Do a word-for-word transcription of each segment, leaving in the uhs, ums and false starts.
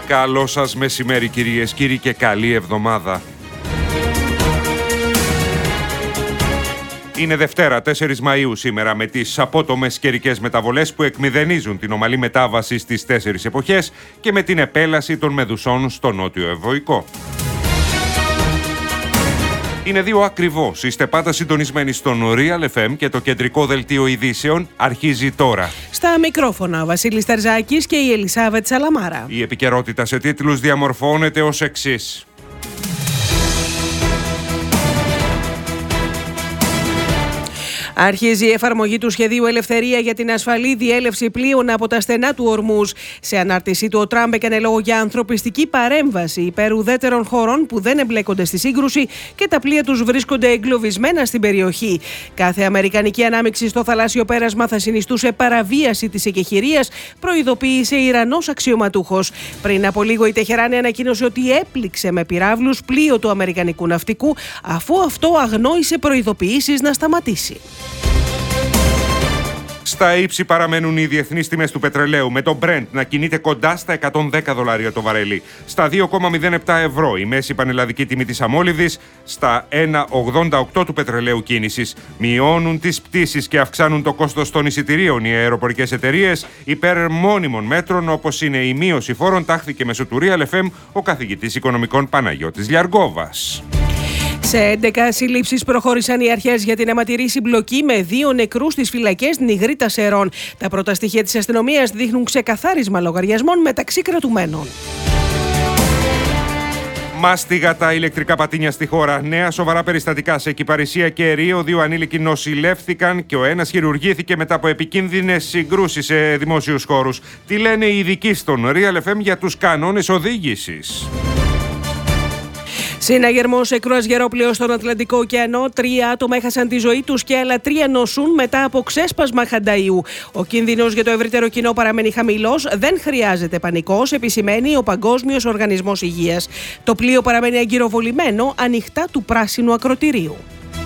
Καλό σας μεσημέρι κυρίες, κύριοι, και καλή εβδομάδα. Είναι Δευτέρα, τέσσερις Μαΐου σήμερα, με τις απότομες καιρικές μεταβολές που εκμηδενίζουν την ομαλή μετάβαση στις τέσσερις εποχές και με την επέλαση των μεδουσών στο νότιο Ευωικό. Είναι δύο ακριβώς. Είστε πάντα συντονισμένοι στον Real εφ εμ και το κεντρικό δελτίο ειδήσεων αρχίζει τώρα. Στα μικρόφωνα ο Βασίλης Τερζάκης και η Ελισάβετ Σαλαμάρα. Η επικαιρότητα σε τίτλους διαμορφώνεται ως εξής. Αρχίζει η εφαρμογή του σχεδίου Ελευθερία για την ασφαλή διέλευση πλοίων από τα στενά του Ορμούζ. Σε ανάρτησή του, ο Τραμπ έκανε λόγο για ανθρωπιστική παρέμβαση υπέρ ουδέτερων χωρών που δεν εμπλέκονται στη σύγκρουση και τα πλοία τους βρίσκονται εγκλωβισμένα στην περιοχή. Κάθε αμερικανική ανάμειξη στο θαλάσσιο πέρασμα θα συνιστούσε παραβίαση της εκεχηρίας, προειδοποίησε Ιρανός αξιωματούχος. Πριν από λίγο, η Τεχεράνη ανακοίνωσε ότι έπληξε με πυράβλους πλοίο του αμερικανικού ναυτικού, αφού αυτό αγνόησε προειδοποιήσεις να σταματήσει. Στα ύψη παραμένουν οι διεθνείς τιμές του πετρελαίου, με το Brent να κινείται κοντά στα εκατόν δέκα δολάρια το βαρέλι. Στα δύο κόμμα μηδέν επτά ευρώ η μέση πανελλαδική τιμή της αμόλυβδης, στα ένα κόμμα ογδόντα οκτώ του πετρελαίου κίνησης. Μειώνουν τις πτήσεις και αυξάνουν το κόστος των εισιτηρίων οι αεροπορικές εταιρείες υπέρ μόνιμων μέτρων, όπως είναι η μείωση φόρων, τάχθηκε μέσω του Real εφ εμ ο καθηγητής οικονομικών Παναγιώτης Λιαργόβας. Σε έντεκα συλλήψεις προχώρησαν οι αρχές για την αιματηρή συμπλοκή με δύο νεκρούς στις φυλακές Νιγρίτας Σερών. Τα πρώτα στοιχεία της αστυνομίας δείχνουν ξεκαθάρισμα λογαριασμών μεταξύ κρατουμένων. Μάστιγα τα ηλεκτρικά πατίνια στη χώρα. Νέα σοβαρά περιστατικά σε Κυπαρισία και Ερείο. Δύο ανήλικοι νοσηλεύθηκαν και ο ένας χειρουργήθηκε μετά από επικίνδυνες συγκρούσεις σε δημόσιους χώρους. Τι λένε οι ειδικοί στον Real εφ εμ για τους κανόνες οδήγησης. Συναγερμός σε κρουαζιερόπλοιο στον Ατλαντικό ωκεανό. Τρία άτομα έχασαν τη ζωή τους και άλλα τρία νοσούν μετά από ξέσπασμα χανταϊού. Ο κίνδυνος για το ευρύτερο κοινό παραμένει χαμηλός. Δεν χρειάζεται πανικός, επισημαίνει ο Παγκόσμιος Οργανισμός Υγείας. Το πλοίο παραμένει αγκυροβολημένο ανοιχτά του πράσινου ακρωτηρίου.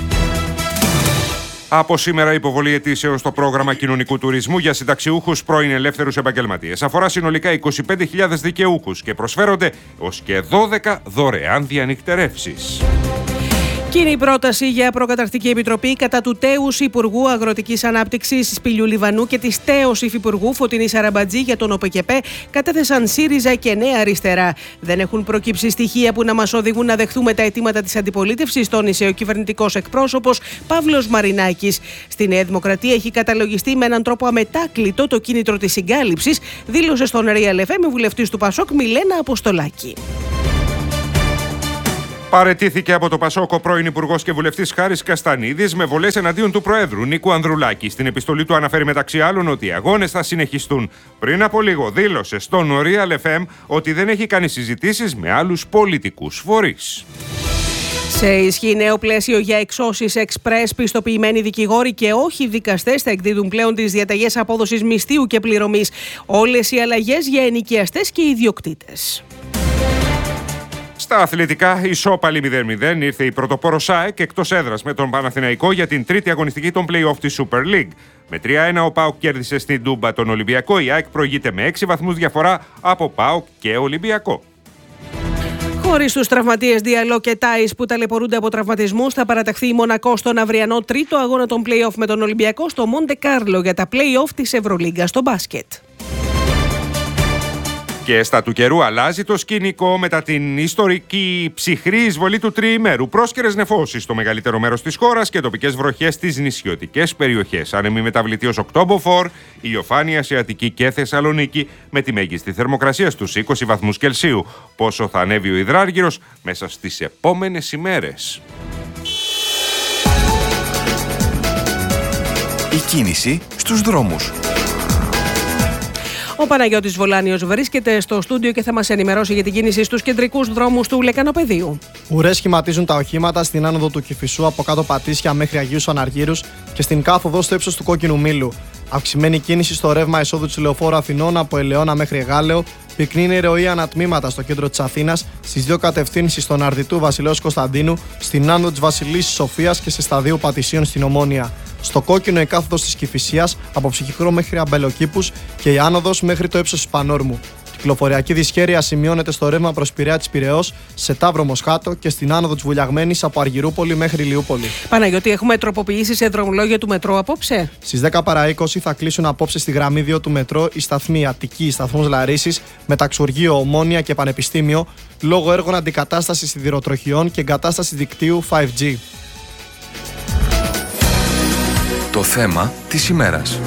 Από σήμερα, υποβολή αιτήσεων στο πρόγραμμα κοινωνικού τουρισμού για συνταξιούχους πρώην ελεύθερους επαγγελματίες. Αφορά συνολικά είκοσι πέντε χιλιάδες δικαιούχους και προσφέρονται ως και δώδεκα δωρεάν διανυκτερεύσεις. Και είναι η πρόταση για προκαταρκτική επιτροπή κατά του τέους Υπουργού Αγροτικής Ανάπτυξης Σπηλιού Λιβανού και της τέως Υφυπουργού Φωτεινής Αραμπατζή για τον ΟΠΕΚΕΠΕ κατέθεσαν ΣΥΡΙΖΑ και Νέα Αριστερά. Δεν έχουν προκύψει στοιχεία που να μας οδηγούν να δεχθούμε τα αιτήματα της αντιπολίτευσης, τόνισε ο κυβερνητικός εκπρόσωπος Παύλος Μαρινάκης. Στη Νέα Δημοκρατία έχει καταλογιστεί με έναν τρόπο αμετάκλητο το κίνητρο της συγκάλυψης, δήλωσε στον Real εφ εμ βουλευτής του Πασόκ Μιλένα Αποστολάκη. Παραιτήθηκε από το Πασόκ ο πρώην Υπουργός και Βουλευτής Χάρης Καστανίδης με βολές εναντίον του Προέδρου Νίκου Ανδρουλάκη. Στην επιστολή του αναφέρει μεταξύ άλλων ότι οι αγώνες θα συνεχιστούν. Πριν από λίγο δήλωσε στον Real εφ εμ ότι δεν έχει κάνει συζητήσεις με άλλους πολιτικούς φορείς. Σε ισχύ νέο πλαίσιο για εξώσεις εξπρές, πιστοποιημένοι δικηγόροι και όχι δικαστές θα εκδίδουν πλέον τις διαταγές απόδοσης μισθείου και πληρωμής. Όλες οι αλλαγές για ενοικιαστές και ιδιοκτήτες. Στα αθλητικά, ισόπαλη μηδέν μηδέν ήρθε η πρωτοπόρος ΑΕΚ εκτός έδρας με τον Παναθηναϊκό για την τρίτη αγωνιστική των play-off της Super League. Με τρία ένα ο ΠΑΟΚ κέρδισε στην Τούμπα τον Ολυμπιακό. Η ΑΕΚ προηγείται με έξι βαθμούς διαφορά από ΠΑΟΚ και Ολυμπιακό. Χωρίς τους τραυματίες Διαλό και Τάις που ταλαιπωρούνται από τραυματισμούς, θα παραταχθεί η Μονακό στον αυριανό τρίτο αγώνα των play-off με τον Ολυμπιακό στο Μοντε Κάρλο για τα play-off της Ευρωλίγκα στο μπάσκετ. Και στα του καιρού αλλάζει το σκηνικό μετά την ιστορική ψυχρή εισβολή του τριημέρου. Πρόσκαιρες νεφώσεις στο μεγαλύτερο μέρος της χώρας και τοπικές βροχές στις νησιωτικές περιοχές. Άνεμη μεταβλητή ως οκτώμποφορ, ηλιοφάνεια Ασιατική και Θεσσαλονίκη με τη μέγιστη θερμοκρασία στους είκοσι βαθμούς Κελσίου. Πόσο θα ανέβει ο υδράργυρος μέσα στις επόμενες ημέρες. Η κίνηση στους δρόμους. Ο Παναγιώτης Βολάνιος βρίσκεται στο στούντιο και θα μας ενημερώσει για την κίνηση στους κεντρικούς δρόμους του Λεκανοπεδίου. Ουρές σχηματίζουν τα οχήματα στην άνοδο του Κηφισού από κάτω Πατήσια μέχρι Αγίους Αναργύρους και στην κάθοδο στο ύψος του Κόκκινου Μήλου. Αυξημένη κίνηση στο ρεύμα εισόδου της Λεωφόρου Αθηνών από Ελαιώνα μέχρι Εγάλεο. Πυκνή είναι η ροή ανατμήματα στο κέντρο της Αθήνας, στις δύο κατευθύνσεις στον Αρδιτού Βασιλέως Κωνσταντίνου, στην άνοδο της Βασιλίσσης Σοφίας και σε σταδίου Πατησίων στην Ομόνια. Στο κόκκινο η κάθοδος της Κηφισίας από Ψυχικρό μέχρι Αμπελοκήπους και η άνοδος μέχρι το ύψος της Πανόρμου. Κυκλοφοριακή δυσχέρεια σημειώνεται στο ρεύμα προς Πειραιά της Πειραιώς, σε Ταύρο Μοσχάτο και στην άνοδο της Βουλιαγμένης από Αργυρούπολη μέχρι Λιούπολη. Παναγιώτη, έχουμε τροποποιήσει σε δρομολόγια του μετρό απόψε. Στις δέκα παρά είκοσι θα κλείσουν απόψε στη γραμμή δύο του μετρό οι σταθμοί Αττική, σταθμός Λαρίσης, Μεταξουργείο, Ομόνια και Πανεπιστήμιο, λόγω έργων αντικατάστασης σιδηροτροχιών και εγκατάστασης δικτύου φάιβ τζι. Το θέμα της ημέρας.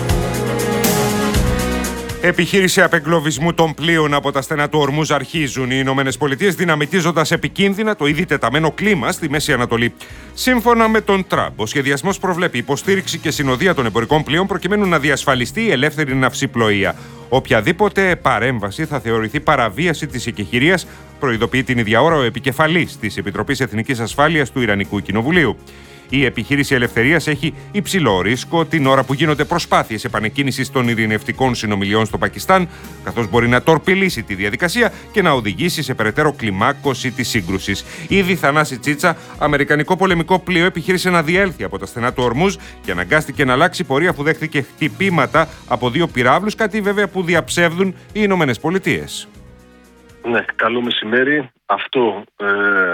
Επιχείρηση απεγκλωβισμού των πλοίων από τα στενά του Ορμούζ αρχίζουν. Οι Ηνωμένες Πολιτείες δυναμητίζοντας επικίνδυνα το ήδη τεταμένο κλίμα στη Μέση Ανατολή. Σύμφωνα με τον Τραμπ, ο σχεδιασμός προβλέπει υποστήριξη και συνοδεία των εμπορικών πλοίων προκειμένου να διασφαλιστεί η ελεύθερη ναυσιπλοεία. Οποιαδήποτε παρέμβαση θα θεωρηθεί παραβίαση της εκεχηρίας, προειδοποιεί την ίδια ώρα ο επικεφαλής της Επιτροπής Εθνικής Ασφάλειας του Ιρανικού Κοινοβουλίου. Η επιχείρηση ελευθερίας έχει υψηλό ρίσκο την ώρα που γίνονται προσπάθειες επανεκκίνησης των ειρηνευτικών συνομιλιών στο Πακιστάν, καθώς μπορεί να τορπιλήσει τη διαδικασία και να οδηγήσει σε περαιτέρω κλιμάκωση της σύγκρουσης. Ήδη Θανάση Τσίτσα, αμερικανικό πολεμικό πλοίο, επιχείρησε να διέλθει από τα στενά του Ορμούζ και αναγκάστηκε να αλλάξει πορεία αφού δέχθηκε χτυπήματα από δύο πυράβλους, κάτι βέβαια που διαψεύδουν οι Ηνωμένες Πολιτείες. Ναι, καλό μεσημέρι. Αυτό ε...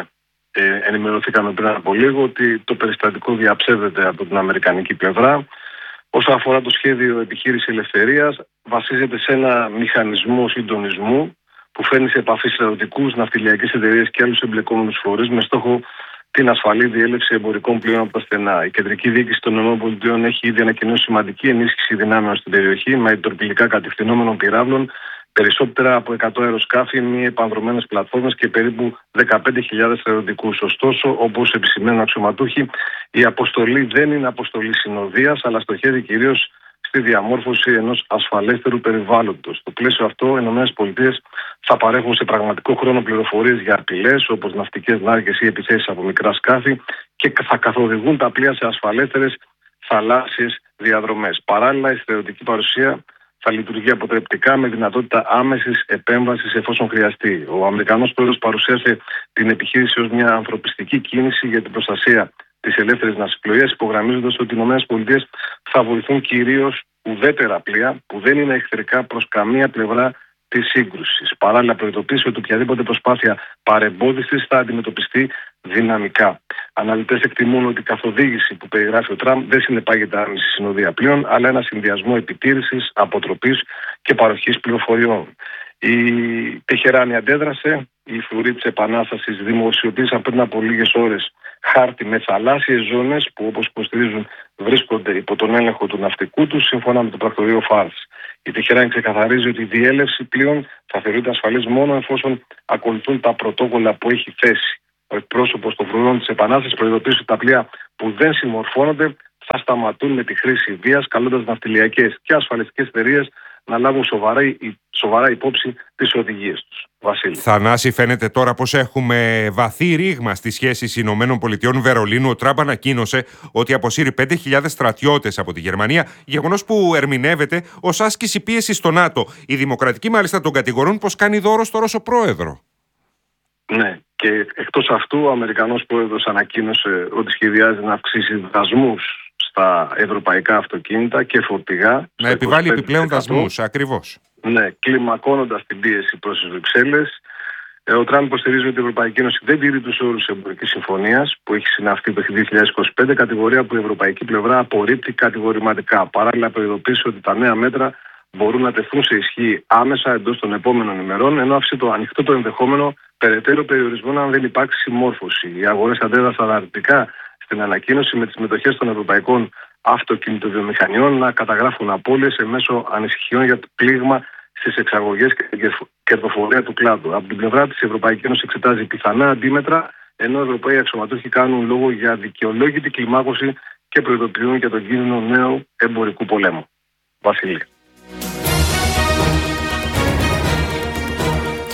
Ε, ενημερωθήκαμε πριν από λίγο ότι το περιστατικό διαψεύδεται από την αμερικανική πλευρά. Όσον αφορά το σχέδιο επιχείρηση ελευθερίας, βασίζεται σε ένα μηχανισμό συντονισμού που φέρνει σε επαφή στρατιωτικούς, ναυτιλιακές εταιρείες και άλλους εμπλεκόμενους φορείς με στόχο την ασφαλή διέλευση εμπορικών πλοίων από τα στενά. Η κεντρική διοίκηση των ΗΠΑ έχει ήδη ανακοινώσει σημαντική ενίσχυση δυνάμεων στην περιοχή με τορπιλικά κατευθυνόμενων πυράβλων, περισσότερα από εκατό αεροσκάφη, μη επανδρωμένες πλατφόρμες και περίπου δεκαπέντε χιλιάδες στρατιωτικούς. Ωστόσο, όπως επισημαίνουν αξιωματούχοι, η αποστολή δεν είναι αποστολή συνοδείας, αλλά στοχεύει κυρίως στη διαμόρφωση ενός ασφαλέστερου περιβάλλοντος. Στο πλαίσιο αυτό, οι ΗΠΑ θα παρέχουν σε πραγματικό χρόνο πληροφορίες για απειλές, όπως ναυτικές νάρκες ή επιθέσεις από μικρά σκάφη, και θα καθοδηγούν τα πλοία σε ασφαλέστερες θαλάσσιες διαδρομές. Παράλληλα, η στρατιωτική παρουσία θα λειτουργεί αποτρεπτικά με δυνατότητα άμεσης επέμβασης εφόσον χρειαστεί. Ο Αμερικανός πρόεδρος παρουσίασε την επιχείρηση ως μια ανθρωπιστική κίνηση για την προστασία της ελεύθερης ναυσιπλοείας, υπογραμμίζοντας ότι οι ΗΠΑ θα βοηθούν κυρίως ουδέτερα πλοία που δεν είναι εχθρικά προς καμία πλευρά της σύγκρουσης. Παράλληλα, προειδοποίησε ότι οποιαδήποτε προσπάθεια παρεμπόδισης θα αντιμετωπιστεί δυναμικά. Αναλυτές εκτιμούν ότι η καθοδήγηση που περιγράφει ο Τραμπ δεν συνεπάγεται άμεση συνοδεία πλοίων, αλλά ένα συνδυασμό επιτήρησης, αποτροπής και παροχής πληροφοριών. Η Τεχεράνη αντέδρασε. Οι φρουροί της Επανάστασης δημοσιοποίησαν πριν από λίγες ώρες χάρτη με θαλάσσιες ζώνες που, όπως υποστηρίζουν, βρίσκονται υπό τον έλεγχο του ναυτικού τους, σύμφωνα με το πρακτορείο Φάρς. Η Τεχεράνη ξεκαθαρίζει ότι η διέλευση πλοίων θα θεωρείται ασφαλής μόνο εφόσον ακολουθούν τα πρωτόκολλα που έχει θέσει. Ο εκπρόσωπος των φρουρών της Επανάστασης προειδοποίησε ότι τα πλοία που δεν συμμορφώνονται θα σταματούν με τη χρήση βίας, καλώντας ναυτιλιακές και ασφαλιστικές εταιρείες να λάβουν σοβαρά, σοβαρά υπόψη τις οδηγίες τους. Βασίλη. Θανάση, φαίνεται τώρα πως έχουμε βαθύ ρήγμα στις σχέσεις Ηνωμένων Πολιτειών Βερολίνου. Ο Τραμπ ανακοίνωσε ότι αποσύρει πέντε χιλιάδες στρατιώτες από τη Γερμανία, γεγονός που ερμηνεύεται ως άσκηση πίεσης στο ΝΑΤΟ. Οι δημοκρατικοί μάλιστα τον κατηγορούν πως κάνει δώρο στο Ρώσο πρόεδρο. Ναι, και εκτός αυτού ο Αμερικανός πρόεδρος ανακοίνωσε ότι σχεδιάζει να αυξήσει δασμούς στα ευρωπαϊκά αυτοκίνητα και φορτηγά. Να επιβάλλει επιπλέον δασμούς, ακριβώς. Ναι, κλιμακώνοντας την πίεση προς τις Βρυξέλλες. Ο Τραμπ υποστηρίζει ότι η Ευρωπαϊκή Ένωση δεν τηρεί τους όρους της εμπορικής συμφωνίας που έχει συναυθεί το δύο χιλιάδες είκοσι πέντε, κατηγορία που η ευρωπαϊκή πλευρά απορρίπτει κατηγορηματικά. Παράλληλα, προειδοποίησε ότι τα νέα μέτρα μπορούν να τεθούν σε ισχύ άμεσα εντός των επόμενων ημερών, ενώ άφησε το ανοιχτό το ενδεχόμενο περαιτέρω περιορισμών αν δεν υπάρξει συμμόρφωση. Οι αγορές αντέδρασαν αρνητικά στην ανακοίνωση, με τις μετοχές των ευρωπαϊκών αυτοκινητοβιομηχανιών να καταγράφουν απώλειες σε μέσο ανησυχιών για το πλήγμα στις εξαγωγές και την κερδοφορία του κλάδου. Από την πλευρά της, η Ευρωπαϊκή Ένωση εξετάζει πιθανά αντίμετρα, ενώ οι Ευρωπαίοι αξιωματούχοι κάνουν λόγο για δικαιολόγητη κλιμάκωση και προειδοποιούν για τον κίνδυνο νέου εμπορικού πολέμου. Βασίλη.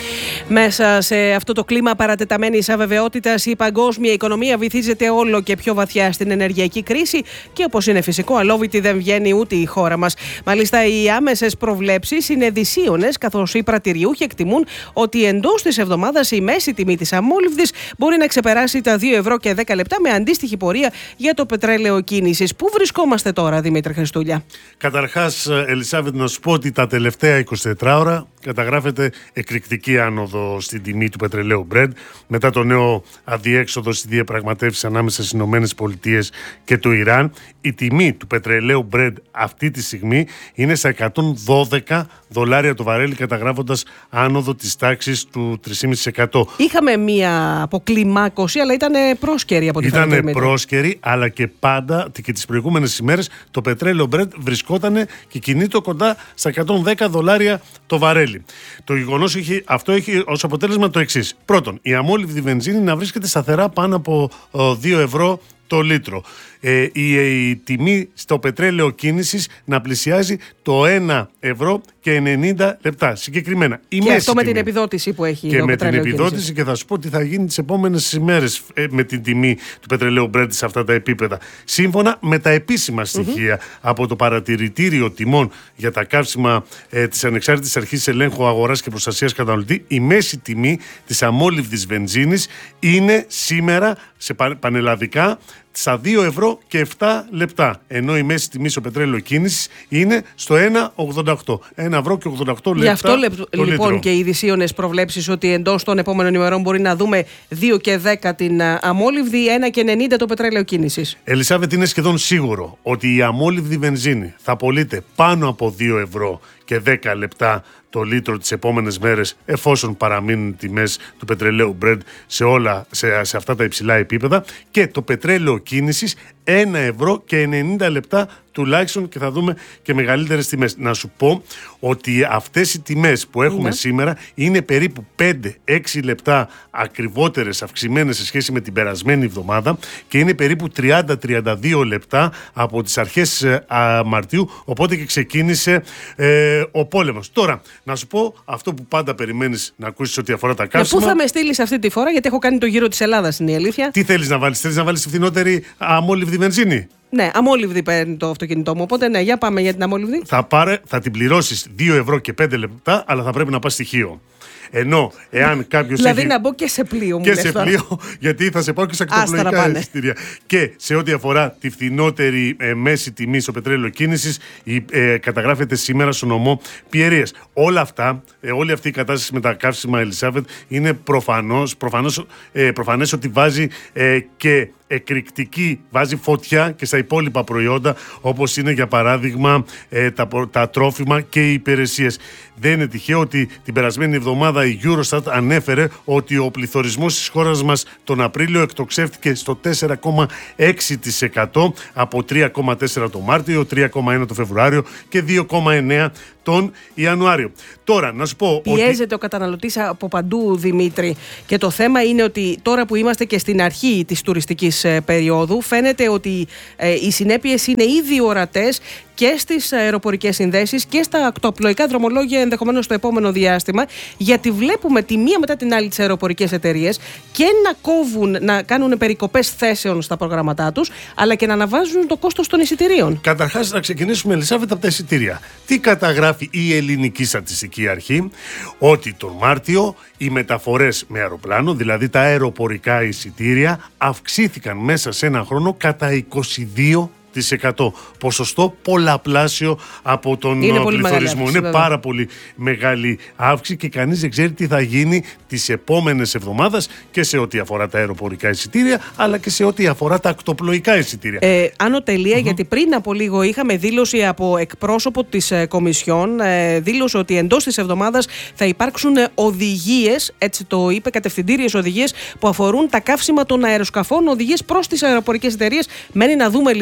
Μέσα σε αυτό το κλίμα παρατεταμένης αβεβαιότητας, η παγκόσμια οικονομία βυθίζεται όλο και πιο βαθιά στην ενεργειακή κρίση και, όπως είναι φυσικό, αλόβητη δεν βγαίνει ούτε η χώρα μας. Μάλιστα, οι άμεσες προβλέψεις είναι δυσίωνες, καθώς οι πρατηριούχοι εκτιμούν ότι εντός της εβδομάδας η μέση τιμή της αμόλυβδης μπορεί να ξεπεράσει τα δύο ευρώ και δέκα λεπτά, με αντίστοιχη πορεία για το πετρέλαιο κίνησης. Πού βρισκόμαστε τώρα, Δημήτρη Χριστούλια? Καταρχάς, Ελισάβετ, να σου πω ότι τα τελευταία εικοσιτετρά ώρα καταγράφεται εκρηκτική άνοδο στην τιμή του πετρελαίου Brent μετά το νέο αδιέξοδο στη διαπραγματεύσεις ανάμεσα στις ΗΠΑ και το Ιράν. Η τιμή του πετρελαίου Brent αυτή τη στιγμή είναι στα εκατόν δώδεκα δολάρια το βαρέλι, καταγράφοντας άνοδο της τάξης του τρία κόμμα πέντε τοις εκατό. Είχαμε μία αποκλιμάκωση, αλλά ήταν πρόσκαιρη από τη φαίνεται. Ήταν πρόσκαιρη, αλλά και πάντα και τις προηγούμενες ημέρες το πετρέλαιο Brent βρισκόταν και κινείται κοντά στα εκατόν δέκα δολάρια το βαρέλι. Το γεγονός έχει, αυτό έχει ως αποτέλεσμα το εξής. Πρώτον, η αμόλυβδη βενζίνη να βρίσκεται σταθερά πάνω από δύο ευρώ το λίτρο. Ε, η, η τιμή στο πετρέλαιο κίνησης να πλησιάζει το ένα ευρώ και ενενήντα λεπτά. Συγκεκριμένα. Η και αυτό με τιμή. την επιδότηση που έχει Και το με πετρέλαιο την επιδότηση κίνησης. Και θα σου πω τι θα γίνει τις επόμενες ημέρες ε, με την τιμή του πετρελαίου Brent σε αυτά τα επίπεδα. Σύμφωνα με τα επίσημα στοιχεία mm-hmm. από το παρατηρητήριο τιμών για τα καύσιμα ε, της Ανεξάρτητης Αρχής Ελέγχου Αγοράς και Προστασίας Καταναλωτή, η μέση τιμή της αμόλυβδης βενζίνης είναι σήμερα σε πανελλαδικά στα δύο ευρώ και επτά λεπτά, ενώ η μέση τιμή στο πετρέλαιο κίνησης είναι στο ένα ογδόντα οκτώ. ένα ευρώ και ογδόντα οκτώ λεπτά. Γι' αυτό λοιπόν λίτρο. Και οι δυσίωνες προβλέψεις ότι εντός των επόμενων ημερών μπορεί να δούμε δύο και δέκα την αμόλυβδη, ένα και ενενήντα το πετρέλαιο κίνησης. Ελισάβετ, είναι σχεδόν σίγουρο ότι η αμόλυβδη βενζίνη θα πωλείται πάνω από δύο ευρώ και δέκα λεπτά το λίτρο τις επόμενες μέρες, εφόσον παραμείνουν οι τιμές του πετρελαίου Brent σε, όλα, σε, σε αυτά τα υψηλά επίπεδα, και το πετρέλαιο κίνησης ένα ευρώ και ενενήντα λεπτά τουλάχιστον, και θα δούμε και μεγαλύτερες τιμές. Να σου πω ότι αυτές οι τιμές που έχουμε ναι. σήμερα είναι περίπου πέντε με έξι λεπτά ακριβότερες, αυξημένες σε σχέση με την περασμένη εβδομάδα, και είναι περίπου τριάντα με τριάντα δύο λεπτά από τις αρχές α, Μαρτίου, οπότε και ξεκίνησε ε, ο πόλεμος. Τώρα, να σου πω αυτό που πάντα περιμένεις να ακούσεις ό,τι αφορά τα καύσιμα. Πού θα με στείλεις αυτή τη φορά, γιατί έχω κάνει το γύρο της Ελλάδας, είναι η αλήθεια. Τι θέλεις να βάλεις, θέλεις να βάλεις τη φθηνότερη αμόλυβδη βενζίνη? Ναι, αμόλυβδη παίρνει το αυτοκίνητό μου. Οπότε, ναι, για πάμε για την αμόλυβδη. Θα, πάρε, θα την πληρώσεις δύο ευρώ και πέντε λεπτά, αλλά θα πρέπει να πας στοιχείο. Ενώ, εάν κάποιος. Δηλαδή έχει... να μπω και σε πλοίο μου. Και σε τώρα. πλοίο, γιατί θα σε πάω και σε ακτοπλοϊκά εισιτήρια. Και σε ό,τι αφορά τη φθηνότερη ε, μέση τιμή στο πετρέλαιο κίνησης, ε, καταγράφεται σήμερα στο νομό Πιερίας. Όλα αυτά, ε, όλη αυτή η κατάσταση με τα καύσιμα, Ελισάβετ, είναι προφανώς, προφανώς, ε, προφανές ότι βάζει ε, και εκρηκτική, βάζει φωτιά και στα υπόλοιπα προϊόντα, όπως είναι για παράδειγμα ε, τα, τα τρόφιμα και οι υπηρεσίες. Δεν είναι τυχαίο ότι την περασμένη εβδομάδα η Eurostat ανέφερε ότι ο πληθωρισμός της χώρας μας τον Απρίλιο εκτοξεύτηκε στο τέσσερα κόμμα έξι τοις εκατό από τρία κόμμα τέσσερα το Μάρτιο, τρία κόμμα ένα το Φεβρουάριο και δύο κόμμα εννέα τον Ιανουάριο. Τώρα, να σου πω. Πιέζεται ότι... ο καταναλωτής από παντού, Δημήτρη. Και το θέμα είναι ότι τώρα που είμαστε και στην αρχή της τουριστικής ε, περίοδου, φαίνεται ότι ε, οι συνέπειες είναι ήδη ορατές και στις αεροπορικές συνδέσεις και στα ακτοπλοϊκά δρομολόγια, ενδεχομένως στο επόμενο διάστημα, γιατί βλέπουμε τη μία μετά την άλλη τις αεροπορικές εταιρείες και να κόβουν, να κάνουν περικοπές θέσεων στα προγραμματά τους, αλλά και να αναβάζουν το κόστος των εισιτηρίων. Καταρχάς, να ξεκινήσουμε, Ελισάβετ, από τα εισιτήρια. Τι καταγράφει η Ελληνική Στατιστική Αρχή? Ότι τον Μάρτιο οι μεταφορές με αεροπλάνο, δηλαδή τα αεροπορικά εισιτήρια, αυξήθηκαν μέσα σε ένα χρόνο κατά είκοσι δύο τοις εκατό. Ποσοστό πολλαπλάσιο από τον είναι πληθωρισμό. Είναι βέβαια. πάρα πολύ μεγάλη αύξηση και κανείς δεν ξέρει τι θα γίνει τις επόμενες εβδομάδες και σε ό,τι αφορά τα αεροπορικά εισιτήρια, αλλά και σε ό,τι αφορά τα ακτοπλοϊκά εισιτήρια. Ε, άνω τελεία, mm-hmm. γιατί πριν από λίγο είχαμε δήλωση από εκπρόσωπο της ε, Κομισιόν, ε, δήλωσε ότι εντός της εβδομάδας θα υπάρξουν οδηγίες, έτσι το είπε, κατευθυντήριες οδηγίες που αφορούν τα καύσιμα των αεροσκαφών, οδηγίες προς τις αεροπορικές εταιρείες. Μένει να δούμε λοιπόν τι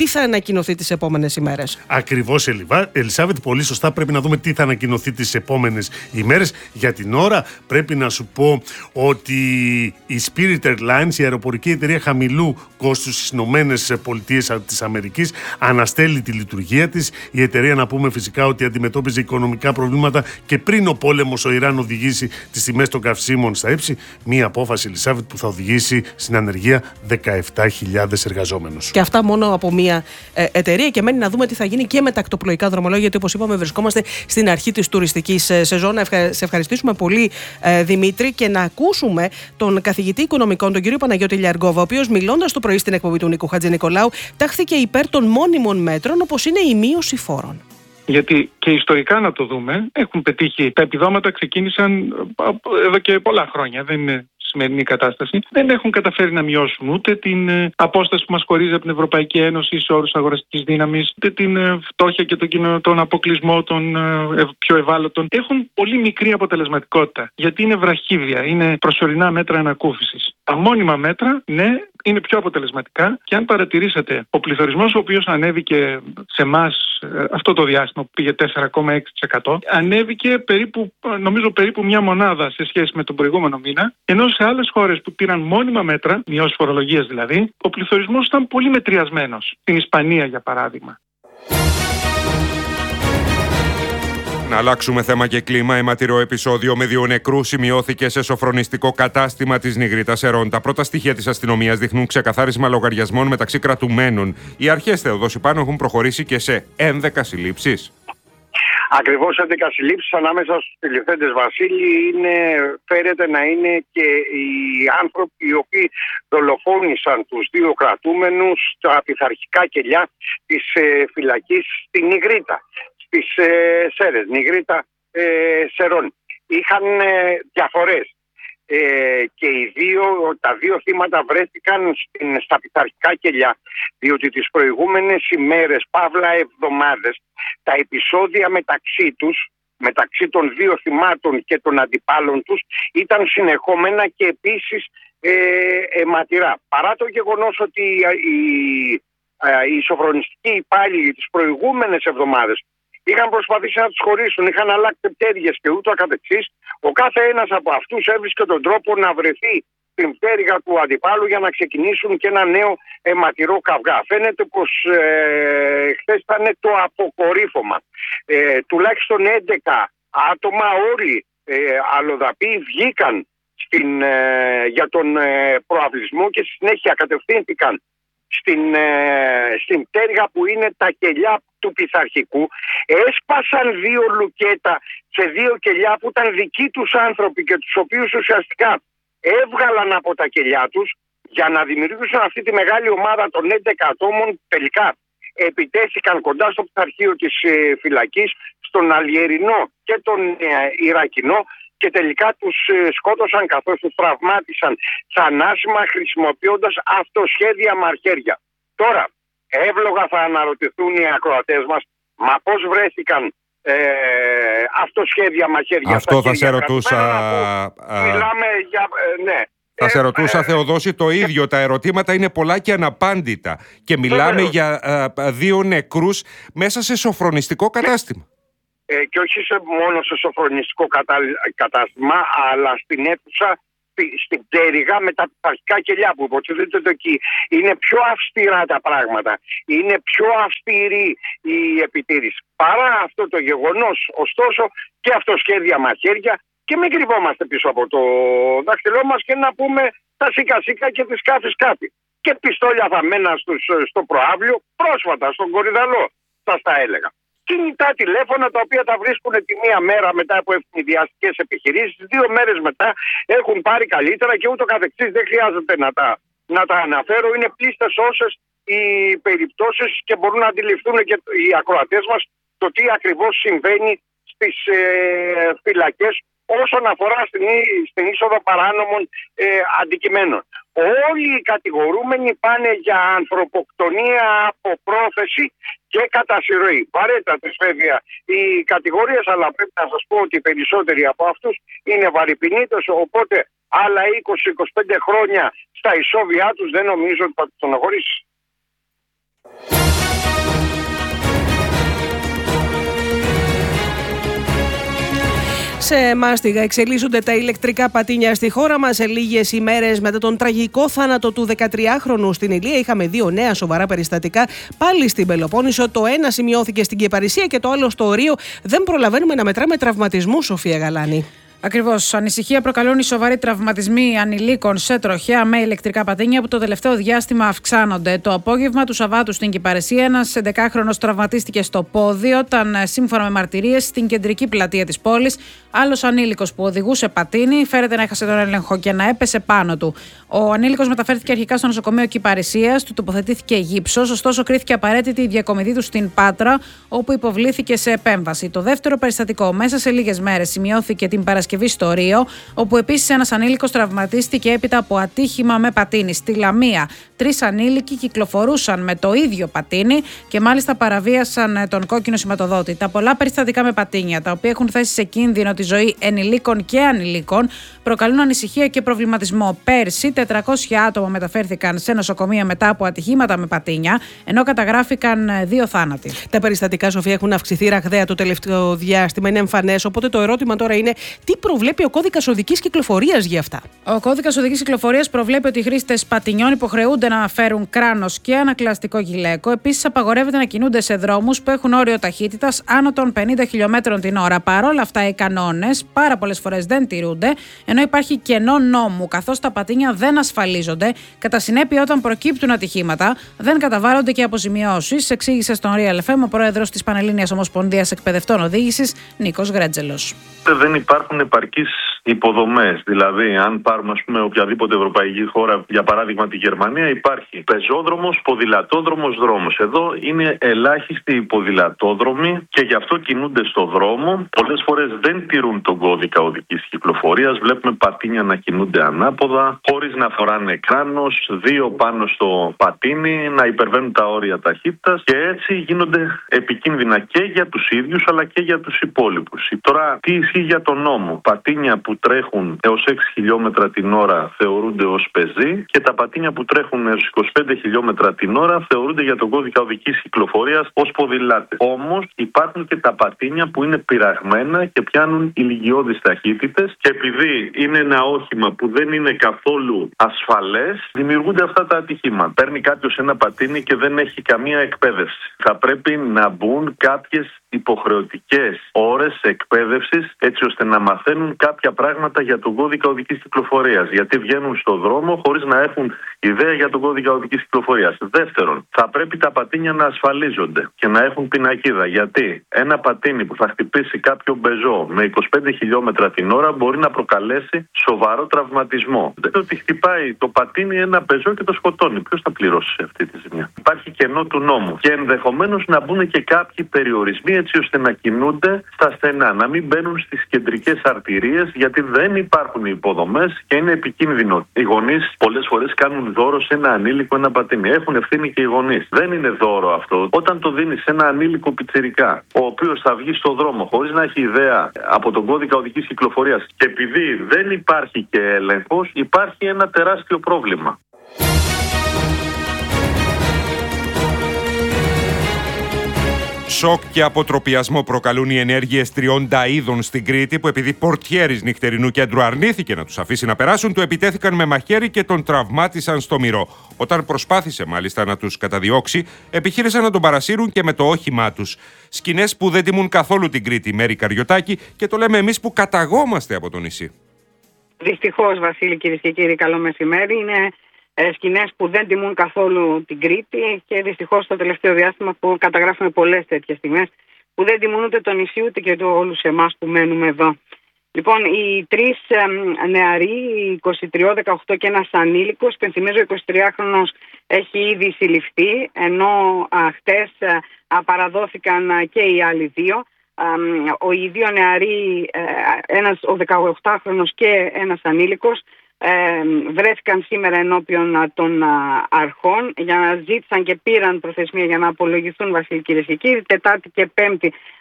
τι θα ανακοινωθεί τις επόμενες ημέρες. Ακριβώς, Ελισάβετ, πολύ σωστά. Πρέπει να δούμε τι θα ανακοινωθεί τις επόμενες ημέρες. Για την ώρα πρέπει να σου πω ότι η Spirit Airlines, η αεροπορική εταιρεία χαμηλού κόστους στις Ηνωμένες Πολιτείες της Αμερικής, αναστέλει τη λειτουργία της. Η εταιρεία, να πούμε φυσικά, ότι αντιμετώπιζε οικονομικά προβλήματα και πριν ο πόλεμος ο Ιράν οδηγήσει τις τιμές των καυσίμων στα ύψη. Μία απόφαση, Ελισάβετ, που θα οδηγήσει στην ανεργία δεκαεπτά χιλιάδες εργαζόμενους. Και αυτά μόνο από μία ε, εταιρεία, και μένει να δούμε τι θα γίνει και με τα ακτοπλοϊκά δρομολόγια, γιατί όπως είπαμε βρισκόμαστε στην αρχή της τουριστικής ε, σεζόν. Ευχα... Σε ευχαριστήσουμε πολύ, ε, Δημήτρη, και να ακούσουμε τον καθηγητή οικονομικών, τον κύριο Παναγιώτη Λιαργόβα, ο οποίος, μιλώντας το πρωί στην εκπομπή του Νίκου Χατζηνικολάου, τάχθηκε υπέρ των μόνιμων μέτρων, όπως είναι η μείωση φόρων. Γιατί και ιστορικά, να το δούμε, έχουν πετύχει. Τα επιδόματα ξεκίνησαν εδώ και πολλά χρόνια. Δεν είναι σημερινή κατάσταση. Δεν έχουν καταφέρει να μειώσουν ούτε την ε, απόσταση που μας χωρίζει από την Ευρωπαϊκή Ένωση σε όρους αγοραστικής δύναμης, ούτε την ε, φτώχεια και τον, τον αποκλεισμό των ε, πιο ευάλωτων. Έχουν πολύ μικρή αποτελεσματικότητα, γιατί είναι βραχύβια, είναι προσωρινά μέτρα ανακούφισης. Τα μόνιμα μέτρα, ναι, είναι πιο αποτελεσματικά, και αν παρατηρήσατε, ο πληθωρισμός, ο οποίος ανέβηκε σε εμάς ε, αυτό το διάστημα που πήγε τέσσερα κόμμα έξι τοις εκατό, ανέβηκε περίπου, νομίζω περίπου μια μονάδα σε σχέση με τον προηγούμενο μήνα, ενώ σε άλλες χώρες που πήραν μόνιμα μέτρα, μειώσεις φορολογίας δηλαδή, ο πληθωρισμός ήταν πολύ μετριασμένος. Στην Ισπανία, για παράδειγμα. Να αλλάξουμε θέμα και κλίμα. Αιματηρό επεισόδιο με δύο νεκρούς σημειώθηκε σε σοφρονιστικό κατάστημα της Νιγρίτας Σερών. Τα πρώτα στοιχεία της αστυνομίας δείχνουν ξεκαθάρισμα λογαριασμών μεταξύ κρατουμένων. Οι αρχές Θεοδόση Υπάνου έχουν προχωρήσει και σε έντεκα συλλήψεις. Ακριβώς έντεκα συλλήψεις ανάμεσα στους τηλεφθέντες, Βασίλη, είναι, φέρεται να είναι και οι άνθρωποι οι οποίοι δολοφόνησαν τους δύο κρατούμενους στα πειθαρχικά κελιά της ε, φυλακής στη Νιγρίτα, στις ε, Σέρες, Νιγρίτα ε, Σερών. Είχαν ε, διαφορές. Ε, και οι δύο, τα δύο θύματα βρέθηκαν στην, στα πειθαρχικά κελιά, διότι τις προηγούμενες ημέρες, παύλα εβδομάδες, τα επεισόδια μεταξύ τους, μεταξύ των δύο θυμάτων και των αντιπάλων τους, ήταν συνεχόμενα και επίσης ε, αιματηρά. Παρά το γεγονός ότι οι, οι, οι σοφρονιστικοί υπάλληλοι τις προηγούμενες εβδομάδες είχαν προσπαθήσει να τους χωρίσουν, είχαν αλλάξει πτέρυγες και ούτω καθεξής, ο κάθε ένας από αυτούς έβρισκε τον τρόπο να βρεθεί στην πτέρυγα του αντιπάλου για να ξεκινήσουν και ένα νέο αιματηρό καυγά. Φαίνεται πως ε, χθες ήταν το αποκορύφωμα. Ε, τουλάχιστον έντεκα άτομα, όλοι ε, αλλοδαποί, βγήκαν στην, ε, για τον ε, προαυλισμό και στη συνέχεια κατευθύνθηκαν στην, ε, στην πτέρυγα που είναι τα κελιά του πειθαρχικού. Έσπασαν δύο λουκέτα σε δύο κελιά που ήταν δικοί τους άνθρωποι και τους οποίους ουσιαστικά έβγαλαν από τα κελιά τους για να δημιουργήσουν αυτή τη μεγάλη ομάδα των έντεκα ατόμων. Τελικά επιτέθηκαν κοντά στο πειθαρχείο της ε, φυλακής, στον Αλιερινό και τον ε, Ιρακινό, και τελικά τους ε, σκότωσαν, καθώς τους τραυμάτισαν θανάσιμα χρησιμοποιώντας αυτοσχέδια μαχαίρια. Τώρα, εύλογα θα αναρωτηθούν οι ακροατές μας, μα πώς βρέθηκαν ε, αυτοσχέδια μαχαίρια? Αυτό θα σε ρωτούσα. Μιλάμε για... Ε, ναι. Θα σε ρωτούσα, Θεοδόση, το ίδιο. Τα ερωτήματα είναι πολλά και αναπάντητα. Και μιλάμε Βεβαίως. για α, δύο νεκρούς μέσα σε σοφρονιστικό κατάστημα. Ε, και όχι σε, μόνο σε σοφρονιστικό κατα... κατάστημα, αλλά στην αίθουσα, στην πτέρυγα με τα πειθαρχικά κελιά, που υποτίθεται εκεί είναι πιο αυστηρά τα πράγματα. Είναι πιο αυστηρή η επιτήρηση. Παρά αυτό το γεγονός, ωστόσο, και αυτοσχέδια μαχαίρια, και μην κρυβόμαστε πίσω από το δάχτυλό μας και να πούμε τα σίκα σίκα και τη σκάφη σκάφη. Και πιστόλια θαμμένα στο προαύλιο, πρόσφατα στον Κορυδαλό, σας τα έλεγα. Κινητά τηλέφωνα, τα οποία τα βρίσκουν τη μία μέρα μετά από ευνηδιαστικές επιχειρήσεις, δύο μέρες μετά έχουν πάρει καλύτερα και ούτω καθεξής. Δεν χρειάζεται να τα, να τα αναφέρω. Είναι πλήστες όσες οι περιπτώσεις και μπορούν να αντιληφθούν και οι ακροατές μας το τι ακριβώς συμβαίνει στις ε, φυλακές όσον αφορά στην, στην είσοδο παράνομων ε, αντικειμένων. Όλοι οι κατηγορούμενοι πάνε για ανθρωποκτονία από πρόθεση και κατά συρροή. Βαρέτατες βέβαια οι κατηγορίες, αλλά πρέπει να σας πω ότι οι περισσότεροι από αυτούς είναι βαρυπινίτες, οπότε άλλα είκοσι με είκοσι πέντε χρόνια στα ισόβια τους δεν νομίζω ότι θα τους αναχωρήσει. Σε μάστιγα εξελίσσονται τα ηλεκτρικά πατίνια στη χώρα μας. Σε λίγες ημέρες μετά τον τραγικό θάνατο του δεκατριάχρονου στην Ηλία, είχαμε δύο νέα σοβαρά περιστατικά πάλι στην Πελοπόννησο. Το ένα σημειώθηκε στην Κυπαρισία και το άλλο στο Ρίο. Δεν προλαβαίνουμε να μετράμε τραυματισμούς, Σοφία Γαλάνη. Ακριβώς. Ανησυχία προκαλούν οι σοβαροί τραυματισμοί ανηλίκων σε τροχέα με ηλεκτρικά πατίνια που το τελευταίο διάστημα αυξάνονται. Το απόγευμα του Σαββάτου στην Κυπαρισία, ένας έντεκαχρονος τραυματίστηκε στο πόδι όταν, σύμφωνα με μαρτυρίες, στην κεντρική πλατεία της πόλης, άλλος ανήλικος που οδηγούσε πατίνι φέρεται να έχασε τον έλεγχο και να έπεσε πάνω του. Ο ανήλικος μεταφέρθηκε αρχικά στο νοσοκομείο Κυπαρισίας, του τοποθετήθηκε γύψος, ωστόσο κρίθηκε απαραίτητη η διακομιδή του στην Πάτρα, όπου υποβλήθηκε σε επέμβαση. Το δεύτερο περιστατικό μέσα σε λίγες μέρες σημειώθηκε την Παρασκευή στο Ρίο, όπου επίσης ένας ανήλικος τραυματίστηκε έπειτα από ατύχημα με πατίνι. Στη Λαμία, τρεις ανήλικοι κυκλοφορούσαν με το ίδιο πατίνι και μάλιστα παραβίασαν τον κόκκινο σηματοδότη. Τα πολλά περιστατικά με πατίνια, τα οποία έχουν θέσει σε κίνδυνο τη ζωή ενηλίκων και ανηλίκων, προκαλούν ανησυχία και προβληματισμό. Πέρσι, τετρακόσια άτομα μεταφέρθηκαν σε νοσοκομεία μετά από ατυχήματα με πατίνια, ενώ καταγράφηκαν δύο θάνατοι. Τα περιστατικά, Σοφία, έχουν αυξηθεί ραγδαία το τελευταίο διάστημα. Είναι εμφανές. Οπότε το ερώτημα τώρα είναι τι προβλέπει ο κώδικας οδικής κυκλοφορίας για αυτά. Ο κώδικας οδικής κυκλοφορίας προβλέπει ότι οι χρήστες πατινιών υποχρεούνται να φέρουν κράνος και ανακλαστικό γυλαίκο. Επίσης, απαγορεύεται να κινούνται σε δρόμους που έχουν όριο ταχύτητας άνω των πενήντα χιλιομέτρων την ώρα. Παρόλα αυτά, οι κανόνες πάρα πολλές φορές δεν τηρούνται, ενώ υπάρχει κενό νόμου, καθώς τα πατίνια δεν ασφαλίζονται. Κατά συνέπεια, όταν προκύπτουν ατυχήματα, δεν καταβάλλονται και αποζημιώσεις, εξήγησε στον Real εφ εμ ο πρόεδρος της Πανελλήνιας Ομοσπονδίας Εκπαιδευτών Οδήγησης, Νίκος Γκρέτζελος. Δεν υπάρχουν επαρκείς υποδομές. Δηλαδή, αν πάρουμε ας πούμε, οποιαδήποτε ευρωπαϊκή χώρα, για παράδειγμα τη Γερμανία, υπάρχει πεζόδρομος, ποδηλατόδρομος, δρόμος. Εδώ είναι ελάχιστοι οι ποδηλατόδρομοι και γι' αυτό κινούνται στο δρόμο. Πολλές φορές δεν τηρούν τον κώδικα οδικής κυκλοφορίας. Βλέπουμε πατίνια να κινούνται ανάποδα, χωρίς να φοράνε κράνος, δύο πάνω στο πατίνι, να υπερβαίνουν τα όρια ταχύτητας και έτσι γίνονται επικίνδυνα και για τους ίδιους αλλά και για τους υπόλοιπους. Τώρα, τι ισχύει για τον νόμο? Πατίνια που τρέχουν έως έξι χιλιόμετρα την ώρα θεωρούνται ως πεζοί και τα πατίνια που τρέχουν έως είκοσι πέντε χιλιόμετρα την ώρα θεωρούνται για τον κώδικα οδικής κυκλοφορίας ως ποδηλάτες. Όμως υπάρχουν και τα πατίνια που είναι πειραγμένα και πιάνουν ηλικιώδεις ταχύτητες και επειδή είναι ένα όχημα που δεν είναι καθόλου ασφαλές, δημιουργούνται αυτά τα ατυχήματα. Παίρνει κάποιος ένα πατίνι και δεν έχει καμία εκπαίδευση. Θα πρέπει να μπουν κάποιες υποχρεωτικές ώρες εκπαίδευσης έτσι ώστε να μαθαίνουν κάποια πράγματα για τον κώδικα οδικής κυκλοφορίας. Γιατί βγαίνουν στο δρόμο χωρίς να έχουν ιδέα για τον κώδικα οδικής κυκλοφορίας. Δεύτερον, θα πρέπει τα πατίνια να ασφαλίζονται και να έχουν πινακίδα. Γιατί ένα πατίνι που θα χτυπήσει κάποιο μπεζό με είκοσι πέντε χιλιόμετρα την ώρα μπορεί να προκαλέσει σοβαρό τραυματισμό. Δεν είναι ότι χτυπάει το πατίνι ένα μπεζό και το σκοτώνει. Ποιος θα πληρώσει αυτή τη ζημιά? Υπάρχει κενό του νόμου και ενδεχομένως να μπουν και κάποιοι περιορισμοί έτσι ώστε να κινούνται στα στενά, να μην μπαίνουν στις κεντρικές αρτηρίες γιατί δεν υπάρχουν υποδομές και είναι επικίνδυνο. Οι γονείς πολλές φορές κάνουν δώρο σε ένα ανήλικο ένα πατίνι. Έχουν ευθύνη και οι γονείς. Δεν είναι δώρο αυτό. Όταν το δίνεις σε ένα ανήλικο πιτσιρικά, ο οποίος θα βγει στο δρόμο χωρίς να έχει ιδέα από τον κώδικα οδικής κυκλοφορίας και επειδή δεν υπάρχει και έλεγχος, υπάρχει ένα τεράστιο πρόβλημα. Σοκ και αποτροπιασμό προκαλούν οι ενέργειες τριών ταΐδων στην Κρήτη που επειδή πορτιέρης νυχτερινού κέντρου αρνήθηκε να τους αφήσει να περάσουν, του επιτέθηκαν με μαχαίρι και τον τραυμάτισαν στο μυρό. Όταν προσπάθησε μάλιστα να τους καταδιώξει, επιχείρησαν να τον παρασύρουν και με το όχημά τους. Σκηνές που δεν τιμούν καθόλου την Κρήτη, Μέρη Καριωτάκη, και το λέμε εμείς που καταγόμαστε από το νησί. Δυστυχώς, Βασίλη, κυρίες και κύριοι, καλό μεσημέρι. Είναι σκηνές που δεν τιμούν καθόλου την Κρήτη και δυστυχώς το τελευταίο διάστημα που καταγράφουμε πολλές τέτοιες στιγμές που δεν τιμούν ούτε το νησί ούτε και το όλους εμάς που μένουμε εδώ. Λοιπόν, οι τρεις ε, νεαροί, είκοσι τρία, δεκαοκτώ και ένας ανήλικος, πενθυμίζω ο εικοσιτριάχρονος έχει ήδη συλληφθεί, ενώ α, χτες α, παραδόθηκαν α, και οι άλλοι δύο. Α, ο, οι δύο νεαροί, ε, ένας, ο δεκαοκτάχρονος και ένας ανήλικος, Ε, βρέθηκαν σήμερα ενώπιον των α, αρχών για να ζήτησαν και πήραν προθεσμία για να απολογηθούν, Βασίλη, κυρίες και κύριοι. Τετάρτη και Πέμπτη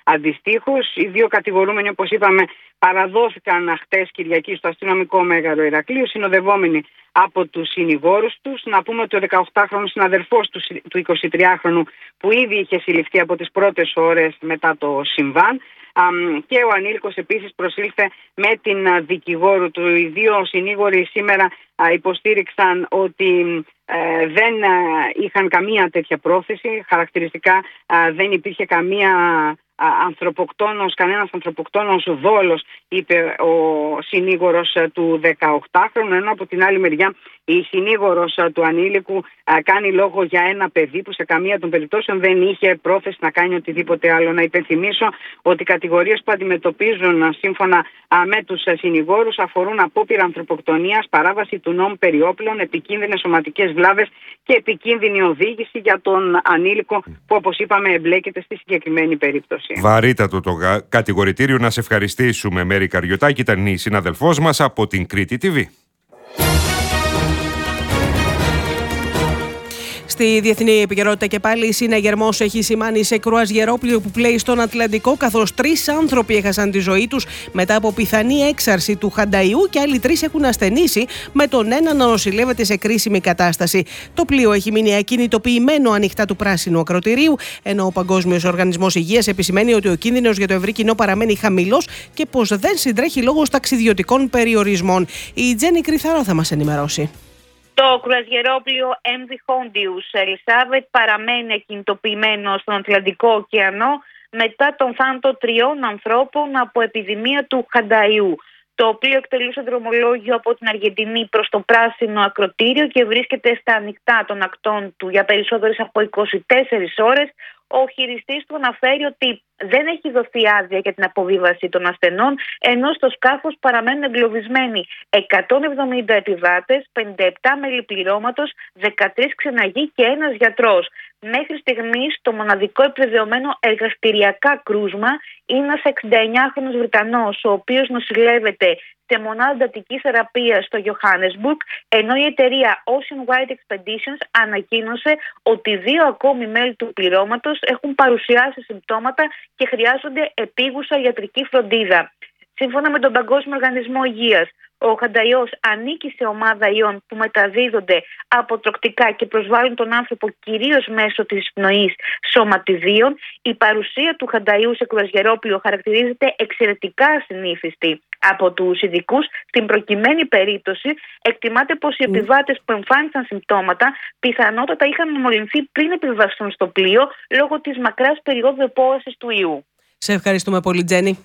Αντιστοίχως, οι δύο κατηγορούμενοι, όπως είπαμε, παραδόθηκαν χτες Κυριακή στο αστυνομικό μέγαρο Ηρακλείου, συνοδευόμενοι από τους συνηγόρους τους. Να πούμε ότι ο δεκαοκτάχρονος συναδελφός του, του εικοσιτριάχρονου, που ήδη είχε συλληφθεί από τις πρώτες ώρες μετά το συμβάν, και ο ανήλικος επίσης προσήλθε με την δικηγόρο του. Οι δύο συνήγοροι σήμερα υποστήριξαν ότι ε, δεν είχαν καμία τέτοια πρόθεση. Χαρακτηριστικά ε, δεν υπήρχε καμία ανθρωποκτόνος, κανένας ανθρωποκτόνος δόλος, είπε ο συνήγορος του δεκαοκτάχρονου, ενώ από την άλλη μεριά η συνήγορος του ανήλικου κάνει λόγο για ένα παιδί που σε καμία των περιπτώσεων δεν είχε πρόθεση να κάνει οτιδήποτε άλλο. Να υπενθυμίσω ότι οι κατηγορίες που αντιμετωπίζουν σύμφωνα με τους συνηγόρους αφορούν απόπειρα ανθρωποκτονίας, παράβαση του νόμου περί όπλων, επικίνδυνες σωματικές βλάβες και επικίνδυνη οδήγηση για τον ανήλικο που, όπως είπαμε, εμπλέκεται στη συγκεκριμένη περίπτωση. Βαρύτατο το κατηγορητήριο. Να σε ευχαριστήσουμε, Μέρη Καριωτάκη, ήταν η συναδελφός μας από την Κρήτη τι βι. Στη διεθνή επικαιρότητα και πάλι, η συναγερμός έχει σημάνει σε κρουαζιερόπλοιο που πλέει στον Ατλαντικό, καθώς τρεις άνθρωποι έχασαν τη ζωή τους μετά από πιθανή έξαρση του Χανταϊού και άλλοι τρεις έχουν ασθενήσει, με τον ένα να νοσηλεύεται σε κρίσιμη κατάσταση. Το πλοίο έχει μείνει ακινητοποιημένο ανοιχτά του πράσινου ακρωτηρίου, ενώ ο Παγκόσμιος Οργανισμός Υγείας επισημαίνει ότι ο κίνδυνος για το ευρύ κοινό παραμένει χαμηλός και πως δεν συντρέχει λόγος ταξιδιωτικών περιορισμών. Η Τζέννη Κρυθαρά θα μας ενημερώσει. Το κρουαζιερόπλοιο εμ βι Hondius Elizabeth παραμένει ακινητοποιημένο στον Ατλαντικό ωκεανό μετά τον θάνατο τριών ανθρώπων από επιδημία του Χανταϊού. Το οποίο εκτελούσε δρομολόγιο από την Αργεντινή προς το πράσινο ακρωτήριο και βρίσκεται στα ανοιχτά των ακτών του για περισσότερες από είκοσι τέσσερις ώρες. Ο χειριστής του αναφέρει ότι δεν έχει δοθεί άδεια για την αποβίβαση των ασθενών, ενώ στο σκάφος παραμένουν εγκλωβισμένοι εκατόν εβδομήντα επιβάτες, πενήντα επτά μέλη πληρώματος, δεκατρείς ξεναγοί και ένας γιατρός. Μέχρι στιγμής το μοναδικό επιβεβαιωμένο εργαστηριακά κρούσμα είναι ένας εξηνταεννιάχρονος Βρετανός, ο οποίος νοσηλεύεται σε μονάδα εντατικής θεραπείας στο Johannesburg, ενώ η εταιρεία Ocean Wide Expeditions ανακοίνωσε ότι δύο ακόμη μέλη του πληρώματος έχουν παρουσιάσει συμπτώματα και χρειάζονται επίγουσα ιατρική φροντίδα. Σύμφωνα με τον Παγκόσμιο Οργανισμό Υγείας, ο Χανταϊός ανήκει σε ομάδα ιών που μεταδίδονται από τροκτικά και προσβάλλουν τον άνθρωπο κυρίως μέσω της πνοής σωματιδίων. Η παρουσία του Χανταϊού σε κρουαζιερόπλοιο χαρακτηρίζεται εξαιρετικά ασυνήθιστη από τους ειδικούς. Στην προκειμένη περίπτωση, εκτιμάται πως οι επιβάτες που εμφάνισαν συμπτώματα πιθανότατα είχαν μολυνθεί πριν επιβαστούν στο πλοίο λόγω της μακράς περίοδου επόασης του ιού. Σε ευχαριστούμε πολύ, Τζέννη.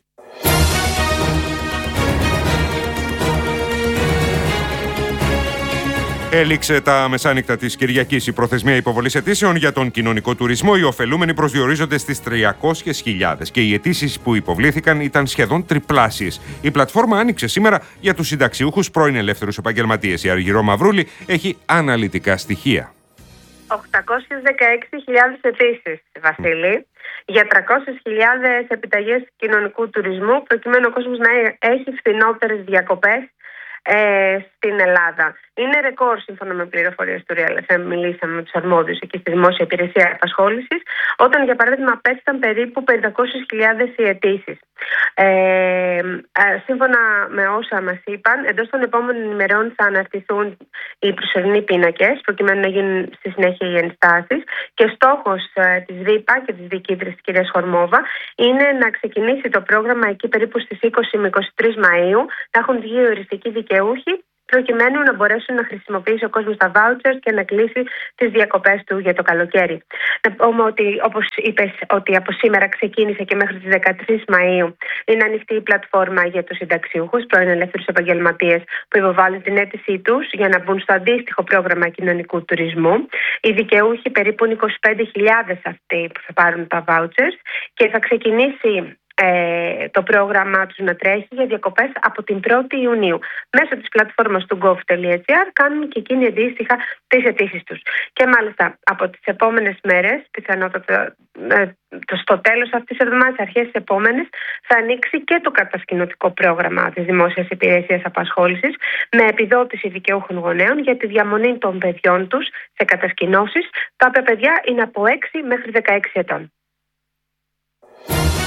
Έληξε τα μεσάνυχτα της Κυριακής η προθεσμία υποβολής αιτήσεων για τον κοινωνικό τουρισμό. Οι ωφελούμενοι προσδιορίζονται στις τριακόσιες χιλιάδες και οι αιτήσεις που υποβλήθηκαν ήταν σχεδόν τριπλάσιες. Η πλατφόρμα άνοιξε σήμερα για τους συνταξιούχους πρώην ελεύθερους επαγγελματίες. Η Αργυρό Μαυρούλη έχει αναλυτικά στοιχεία. οκτακόσιες δεκαέξι χιλιάδες αιτήσεις, Βασίλη, για τριακόσιες χιλιάδες επιταγές κοινωνικού τουρισμού, προκειμένου ο κόσμος να έχει φθηνότερες διακοπές Ε, στην Ελλάδα. Είναι ρεκόρ σύμφωνα με πληροφορίες του Real εφ εμ. Μιλήσαμε με τους αρμόδιους εκεί στη Δημόσια Υπηρεσία Απασχόλησης, όταν για παράδειγμα πέφτουν περίπου πεντακόσιες χιλιάδες οι αιτήσεις. Ε, ε, σύμφωνα με όσα μας είπαν, εντός των επόμενων ημερών θα αναρτηθούν οι προσωρινοί πίνακες, προκειμένου να γίνουν στη συνέχεια οι ενστάσεις, και στόχος ε, της ΔΥΠΑ και της διοικήτρης της κυρίας Χορμόβα είναι να ξεκινήσει το πρόγραμμα εκεί περίπου στις είκοσι με είκοσι τρεις Μαΐου, να έχουν βγει οριστικοί δικαιούχοι, προκειμένου να μπορέσουν να χρησιμοποιήσει ο κόσμος τα vouchers και να κλείσει τις διακοπές του για το καλοκαίρι. Να πούμε ότι, όπως είπες, ότι από σήμερα ξεκίνησε και μέχρι τις δεκατρείς Μαΐου είναι ανοιχτή η πλατφόρμα για τους συνταξιούχους, πρώην ελεύθερους επαγγελματίες, που υποβάλλουν την αίτησή τους για να μπουν στο αντίστοιχο πρόγραμμα κοινωνικού τουρισμού. Οι δικαιούχοι περίπου είναι είκοσι πέντε χιλιάδες αυτοί που θα πάρουν τα vouchers και θα ξεκινήσει Ε, το πρόγραμμά τους να τρέχει για διακοπές από την πρώτη Ιουνίου. Μέσω της πλατφόρμας του gov τελεία gr κάνουν και εκείνοι αντίστοιχα τις αιτήσεις τους. Και μάλιστα από τις επόμενες μέρες, πιθανότατα ε, στο τέλος αυτής της εβδομάδας, αρχές της επόμενης, θα ανοίξει και το κατασκηνωτικό πρόγραμμα της Δημόσιας Υπηρεσίας Απασχόλησης, με επιδότηση δικαιούχων γονέων για τη διαμονή των παιδιών τους σε κατασκηνώσεις. Τα οποία παιδιά είναι από έξι μέχρι δεκαέξι ετών.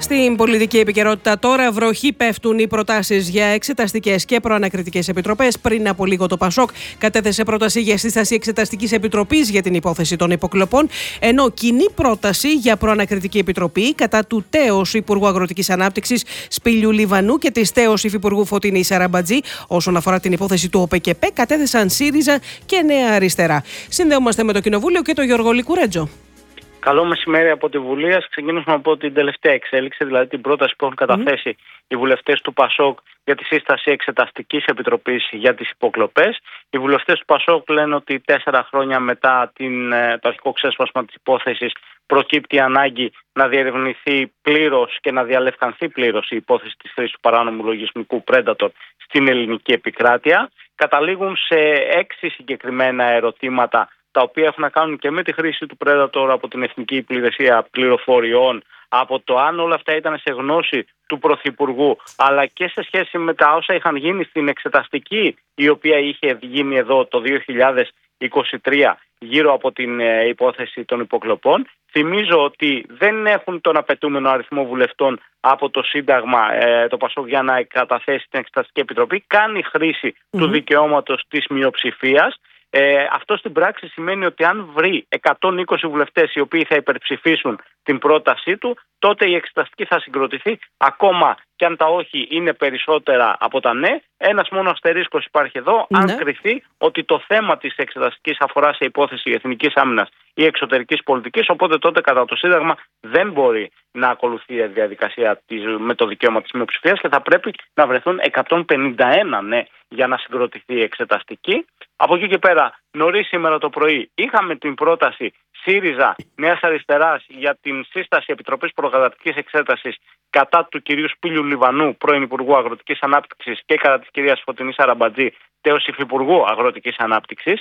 Στην πολιτική επικαιρότητα τώρα, βροχή πέφτουν οι προτάσεις για εξεταστικές και προανακριτικές επιτροπές. Πριν από λίγο το Πασόκ κατέθεσε πρόταση για σύσταση εξεταστικής επιτροπής για την υπόθεση των υποκλοπών, ενώ κοινή πρόταση για προανακριτική επιτροπή κατά του τέος Υπουργού Αγροτικής Ανάπτυξης Σπύλιου Λιβανού και της τέος Υφυπουργού Φωτεινής Αραμπατζή όσον αφορά την υπόθεση του ΟΠΕΚΕΠΕ κατέθεσαν ΣΥΡΙΖΑ και Νέα Αριστερά. Συνδέομαστε με το Κοινοβούλιο και το Γιώργο Λικουρέτζο. Καλό μεσημέρι από τη Βουλή. Ας ξεκινήσουμε από την τελευταία εξέλιξη, δηλαδή την πρόταση που έχουν καταθέσει mm. οι βουλευτές του Πασόκ για τη σύσταση εξεταστικής επιτροπής για τις υποκλοπές. Οι βουλευτές του Πασόκ λένε ότι τέσσερα χρόνια μετά την, το αρχικό ξέσπασμα της υπόθεσης προκύπτει η ανάγκη να διερευνηθεί πλήρως και να διαλευκανθεί πλήρως η υπόθεση της χρήσης του παράνομου λογισμικού Predator στην ελληνική επικράτεια. Καταλήγουν σε έξι συγκεκριμένα ερωτήματα, τα οποία έχουν να κάνουν και με τη χρήση του Predator από την Εθνική Υπηρεσία Πληροφοριών, από το αν όλα αυτά ήταν σε γνώση του Πρωθυπουργού, αλλά και σε σχέση με τα όσα είχαν γίνει στην εξεταστική, η οποία είχε γίνει εδώ το δύο χιλιάδες είκοσι τρία γύρω από την ε, υπόθεση των υποκλοπών. Θυμίζω ότι δεν έχουν τον απαιτούμενο αριθμό βουλευτών από το Σύνταγμα ε, το Πασόκ για να καταθέσει την Εξεταστική Επιτροπή. Κάνει χρήση mm-hmm. του δικαιώματος της μειοψηφίας. Ε, αυτό στην πράξη σημαίνει ότι αν βρει εκατόν είκοσι βουλευτές οι οποίοι θα υπερψηφίσουν την πρότασή του, τότε η εξεταστική θα συγκροτηθεί, ακόμα και αν τα όχι είναι περισσότερα από τα ναι. Ένας μόνο αστερίσκος υπάρχει εδώ, ναι. αν κριθεί ότι το θέμα της εξεταστικής αφορά σε υπόθεση εθνικής άμυνας ή εξωτερικής πολιτικής, οπότε τότε κατά το Σύνταγμα δεν μπορεί να ακολουθεί η διαδικασία της, με το δικαίωμα της μειοψηφίας, και θα πρέπει να βρεθούν εκατόν πενήντα ένα ναι για να συγκροτηθεί η εξεταστική. Από εκεί και πέρα, νωρίς σήμερα το πρωί, είχαμε την πρόταση ΣΥΡΙΖΑ Νέας Αριστεράς για την σύσταση Επιτροπής Προκαταρκτικής Εξέτασης κατά του κυρίου Σπύλιου Λιβανού, πρώην Υπουργού Αγροτικής Ανάπτυξης, και κατά της κυρίας Φωτεινής Αραμπατζή, τέος Υφυπουργού Αγροτικής Ανάπτυξης.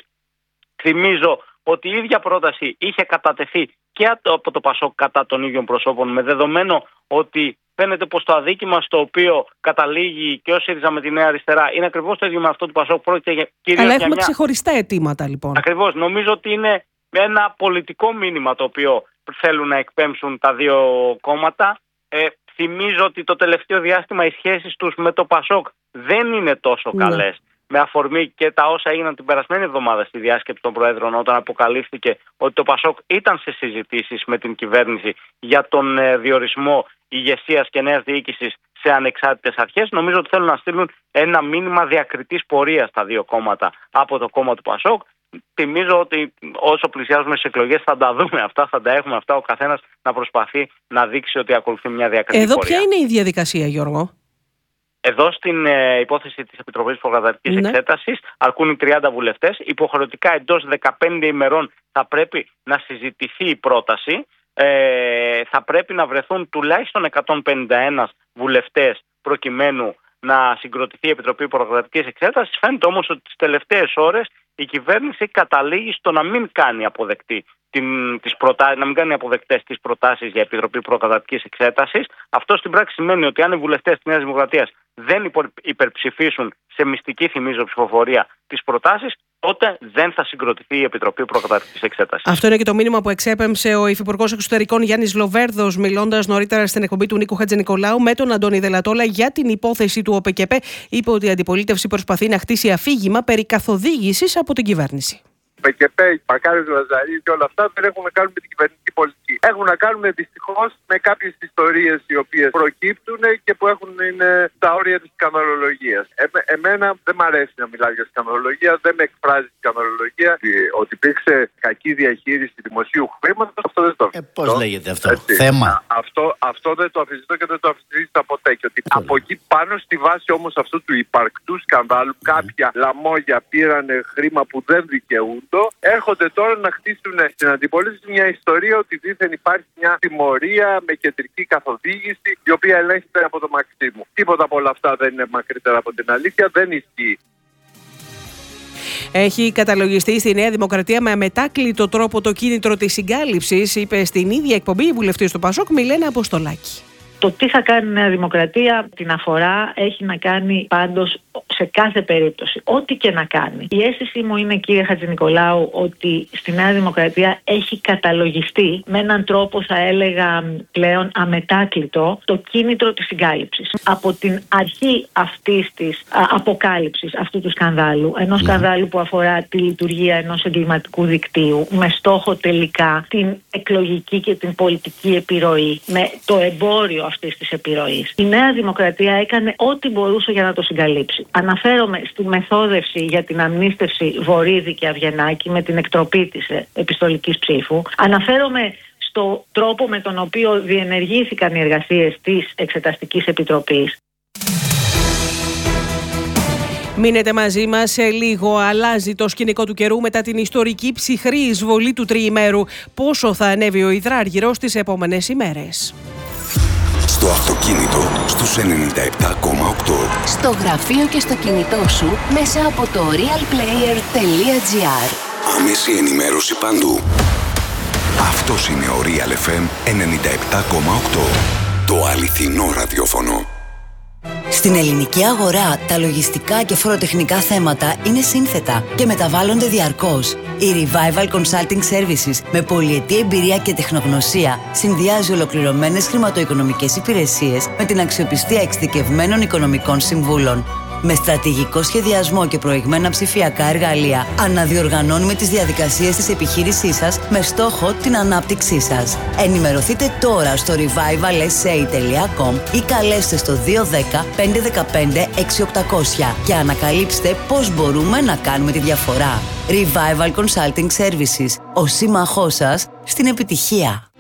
Θυμίζω ότι η ίδια πρόταση είχε κατατεθεί και από το Πασόκ κατά των ίδιων προσώπων, με δεδομένο ότι φαίνεται πως το αδίκημα στο οποίο καταλήγει και ο ΣΥΡΙΖΑ με τη Νέα Αριστερά είναι ακριβώς το ίδιο με αυτό του Πασόκ. Πρόκειται για κυρίως. Αλλά έχουμε για μια... ξεχωριστά αιτήματα, λοιπόν. Ακριβώς. Νομίζω ότι είναι ένα πολιτικό μήνυμα το οποίο θέλουν να εκπέμψουν τα δύο κόμματα. Ε, θυμίζω ότι το τελευταίο διάστημα οι σχέσεις τους με το Πασόκ δεν είναι τόσο ναι. καλές. Με αφορμή και τα όσα έγιναν την περασμένη εβδομάδα στη διάσκεψη των Προέδρων, όταν αποκαλύφθηκε ότι το Πασόκ ήταν σε συζητήσεις με την κυβέρνηση για τον ε, διορισμό ηγεσίας και νέας διοίκησης σε ανεξάρτητες αρχές. Νομίζω ότι θέλουν να στείλουν ένα μήνυμα διακριτής πορείας στα δύο κόμματα από το κόμμα του Πασόκ. Θυμίζω ότι όσο πλησιάζουμε στις εκλογές θα τα δούμε αυτά, θα τα έχουμε αυτά, ο καθένας να προσπαθεί να δείξει ότι ακολουθεί μια διακριτή Εδώ πορεία. Εδώ ποια είναι η διαδικασία, Γιώργο? Εδώ στην ε, υπόθεση της Επιτροπής Προκαταρκτικής ναι. Εξέτασης αρκούν οι τριάντα βουλευτές. Υποχρεωτικά εντός δεκαπέντε ημερών θα πρέπει να συζητηθεί η πρόταση. Ε, θα πρέπει να βρεθούν τουλάχιστον εκατόν πενήντα ένα βουλευτές προκειμένου να συγκροτηθεί η Επιτροπή Προκαταρκτικής Εξέτασης. Φαίνεται όμως ότι τις τελευταίες ώρες η κυβέρνηση καταλήγει στο να μην κάνει αποδεκτή την, τις προτα... να μην κάνει αποδεκτές τις προτάσεις για Επιτροπή Προκαταρκτικής Εξέτασης. Αυτό στην πράξη σημαίνει ότι αν οι βουλευτές της Νέας Δημοκρατίας δεν υπερψηφίσουν σε μυστική, θυμίζω, ψηφοφορία τις προτάσεις, τότε δεν θα συγκροτηθεί η Επιτροπή Προκαταρκτικής Εξέτασης. Αυτό είναι και το μήνυμα που εξέπεμψε ο Υφυπουργός Εξωτερικών Γιάννης Λοβέρδος, μιλώντας νωρίτερα στην εκπομπή του Νίκου Χατζηνικολάου με τον Αντώνη Δελατόλα για την υπόθεση του ΟΠΕΚΕΠΕ. Είπε ότι η αντιπολίτευση προσπαθεί να χτίσει αφήγημα περί καθοδήγησης από την κυβέρνηση. ΠΚΠ, Πακάριος Λαζαρίου και όλα αυτά δεν έχουν να κάνουν με την κυβερνητική πολιτική. Έχουν να κάνουν δυστυχώς με κάποιες ιστορίες οι οποίες προκύπτουν και που έχουν είναι στα όρια της σκανδαλολογίας. Ε, εμένα δεν μ' αρέσει να μιλάω για σκανδαλολογία, δεν με εκφράζει σκανδαλολογία. Ότι υπήρξε κακή διαχείριση δημοσίου χρήματος, αυτό δεν το αφισβητώ. Ε, πώς λέγεται αυτό, έτσι. Θέμα. Α, αυτό, αυτό δεν το αφισβητώ και δεν το αφισβητώ ποτέ. Και ότι από εκεί πάνω στη βάση όμως αυτού του υπαρκτού σκανδάλου, mm. κάποια λαμόγια πήραν χρήμα που δεν δικαιούνται. Έρχονται τώρα να χτίσουν στην αντιπολίτευση μια ιστορία ότι δήθεν υπάρχει μια τιμωρία με κεντρική καθοδήγηση η οποία ελέγχεται από το Μαξίμου. Τίποτα από όλα αυτά δεν είναι μακρύτερα από την αλήθεια, δεν ισχύει. Έχει καταλογιστεί στη Νέα Δημοκρατία με αμετάκλητο τρόπο το κίνητρο της συγκάλυψης, είπε στην ίδια εκπομπή η βουλευτής του Πασόκ Μιλένα Αποστολάκη. Το τι θα κάνει η Νέα Δημοκρατία την αφορά έχει να κάνει πάντως σε κάθε περίπτωση, ό,τι και να κάνει. Η αίσθησή μου είναι, κύριε Χατζηνικολάου, ότι στη Νέα Δημοκρατία έχει καταλογιστεί με έναν τρόπο, θα έλεγα πλέον αμετάκλητο, το κίνητρο της συγκάλυψης. Από την αρχή αυτής της α, αποκάλυψης αυτού του σκανδάλου, ενός σκανδάλου που αφορά τη λειτουργία ενός εγκληματικού δικτύου, με στόχο τελικά την εκλογική και την πολιτική επιρροή, με το εμπόριο αυτής της επιρροής, η Νέα Δημοκρατία έκανε ό,τι μπορούσε για να το συγκαλύψει. Αναφέρομαι στη μεθόδευση για την αμνίστευση Βορίδη και Αυγενάκη με την εκτροπή της επιστολικής ψήφου. Αναφέρομαι στο τρόπο με τον οποίο διενεργήθηκαν οι εργασίες της Εξεταστικής Επιτροπής. Μείνετε μαζί μας, σε λίγο αλλάζει το σκηνικό του καιρού μετά την ιστορική ψυχρή εισβολή του τριημέρου. Πόσο θα ανέβει ο υδράργυρος τις επόμενες ημέρες? Στο αυτοκίνητο στους ενενήντα επτά κόμμα οκτώ. Στο γραφείο και στο κινητό σου μέσα από το realplayer τελεία gr. Άμεση ενημέρωση παντού. Αυτός είναι ο Real εφ εμ ενενήντα επτά κόμμα οκτώ. Το αληθινό ραδιόφωνο. Στην ελληνική αγορά, τα λογιστικά και φοροτεχνικά θέματα είναι σύνθετα και μεταβάλλονται διαρκώς. Η Revival Consulting Services, με πολυετή εμπειρία και τεχνογνωσία, συνδυάζει ολοκληρωμένες χρηματοοικονομικές υπηρεσίες με την αξιοπιστία εξειδικευμένων οικονομικών συμβούλων. Με στρατηγικό σχεδιασμό και προηγμένα ψηφιακά εργαλεία, αναδιοργανώνουμε τις διαδικασίες της επιχείρησής σας με στόχο την ανάπτυξή σας. Ενημερωθείτε τώρα στο revival s a τελεία com ή καλέστε στο δύο ένα μηδέν πέντε ένα πέντε έξι οκτακόσια και ανακαλύψτε πώς μπορούμε να κάνουμε τη διαφορά. Revival Consulting Services, ο σύμμαχός σας στην επιτυχία.